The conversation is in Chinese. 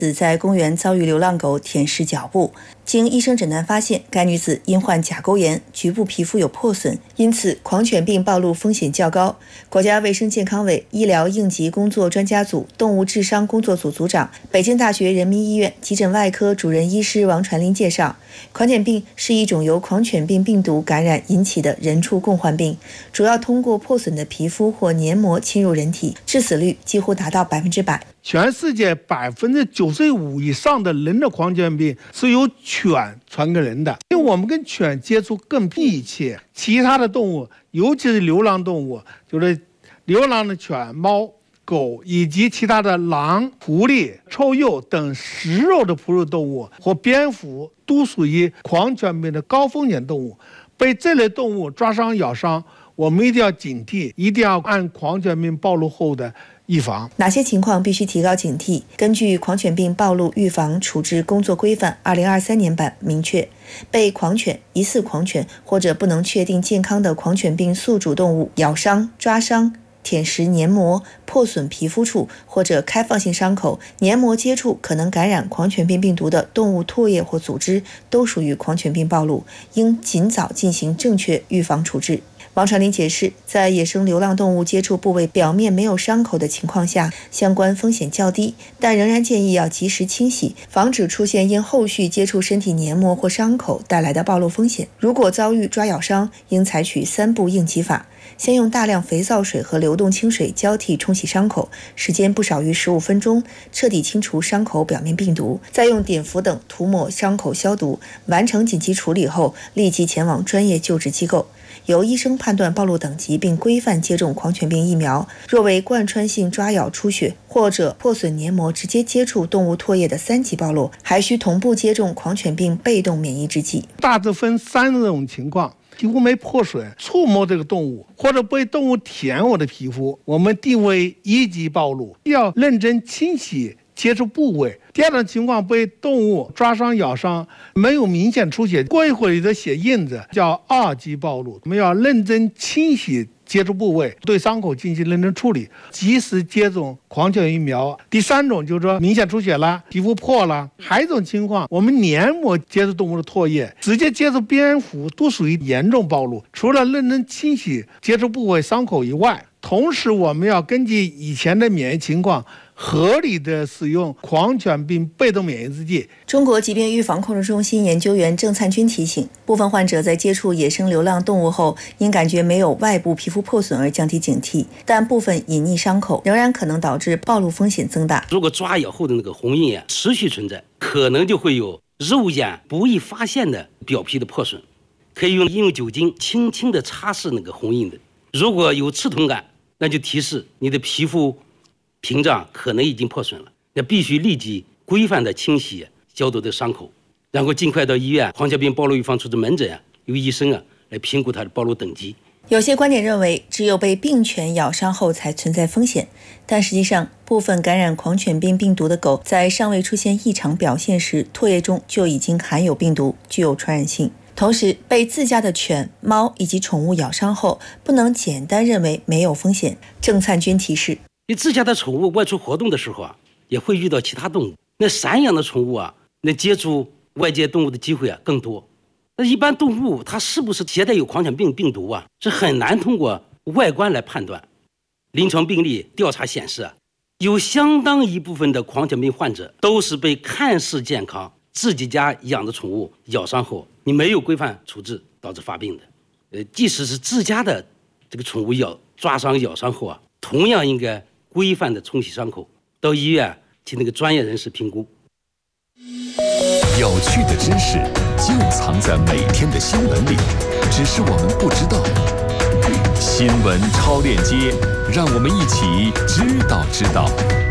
在公园遭遇流浪狗舔舐脚部，经医生诊断发现，该女子因患甲沟炎，局部皮肤有破损，因此狂犬病暴露风险较高。国家卫生健康委医疗应急工作专家组动物致伤工作组组长、北京大学人民医院急诊外科主任医师王传林介绍，狂犬病是一种由狂犬病病毒感染引起的人畜共患病，主要通过破损的皮肤或黏膜侵入人体，致死率几乎达到100%。 全世界95%以上的人的狂犬病是由犬传给人的，因为我们跟犬接触更密切。其他的动物，尤其是流浪动物，就是流浪的犬、猫、狗以及其他的狼、狐狸、臭鼬等食肉的哺乳动物或蝙蝠，都属于狂犬病的高风险动物。被这类动物抓伤、咬伤，我们一定要警惕，一定要按狂犬病暴露后的预防。 哪些情况必须提高警惕？根据《狂犬病暴露预防处置工作规范》2023年版明确，被狂犬、疑似狂犬或者不能确定健康的狂犬病宿主动物咬伤、抓伤、舔食黏膜、破损皮肤处或者开放性伤口、黏膜接触可能感染狂犬病病毒的动物唾液或组织，都属于狂犬病暴露，应尽早进行正确预防处置。王传林解释，在野生流浪动物接触部位表面没有伤口的情况下，相关风险较低，但仍然建议要及时清洗，防止出现因后续接触身体黏膜或伤口带来的暴露风险。如果遭遇抓咬伤，应采取3步应急法，先用大量肥皂水和流动清水交替冲洗伤口，时间不少于15分钟，彻底清除伤口表面病毒，再用碘伏等涂抹伤口消毒。完成紧急处理后，立即前往专业救治机构，由医生判断暴露等级并规范接种狂犬病疫苗。若为贯穿性抓咬出血或者破损黏膜直接接触动物唾液的3级暴露，还需同步接种狂犬病被动免疫制剂。 大致分3种情况：皮肤没破损，触摸这个动物，或者被动物舔我的皮肤，我们定为1级暴露，要认真清洗接触部位。第二种情况，被动物抓伤、咬伤，没有明显出血，过一会儿有的血印子，叫2级暴露。我们要认真清洗接触部位，对伤口进行认真处理，及时接种狂犬疫苗。第3种就是说明显出血了，皮肤破了。还有一种情况，我们黏膜接触动物的唾液，直接接触蝙蝠，都属于严重暴露。除了认真清洗接触部位伤口以外，同时我们要根据以前的免疫情况，合理的使用狂犬病被动免疫制剂。 中国疾病预防控制中心研究员郑灿军提醒，部分患者在接触野生流浪动物后，因感觉没有外部皮肤破损而降低警惕，但部分隐匿伤口仍然可能导致暴露风险增大。 如果抓咬后的那个红印持续存在，可能就会有肉眼不易发现的表皮的破损，可以用酒精轻轻的擦拭那个红印的。如果有刺痛感，那就提示你的皮肤屏障可能已经破损了，那必须立即规范的清洗消毒的伤口，然后尽快到医院狂犬病暴露预防处置门诊由医生来评估它的暴露等级。 有些观点认为，只有被病犬咬伤后才存在风险，但实际上，部分感染狂犬病病毒的狗在尚未出现异常表现时，唾液中就已经含有病毒，具有传染性。同时，被自家的犬、猫以及宠物咬伤后，不能简单认为没有风险。郑灿军提示， 你自家的宠物外出活动的时候也会遇到其他动物。那散养的宠物那接触外界动物的机会更多。那一般动物它是不是携带有狂犬病病毒是很难通过外观来判断。临床病例调查显示有相当一部分的狂犬病患者都是被看似健康自己家养的宠物咬伤后，你没有规范处置导致发病的。即使是自家的这个宠物抓伤咬伤后同样应该规范的冲洗伤口，到医院请那个专业人士评估。 有趣的知识就藏在每天的新闻里，只是我们不知道。新闻超链接，让我们一起知道。